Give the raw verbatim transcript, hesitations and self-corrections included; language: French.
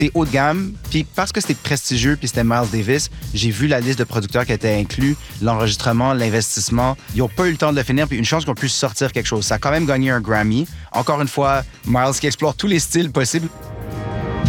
C'est haut de gamme, puis parce que c'était prestigieux, puis c'était Miles Davis, j'ai vu la liste de producteurs qui étaient inclus, l'enregistrement, l'investissement. Ils n'ont pas eu le temps de le finir, puis une chance qu'on puisse sortir quelque chose. Ça a quand même gagné un Grammy. Encore une fois, Miles qui explore tous les styles possibles.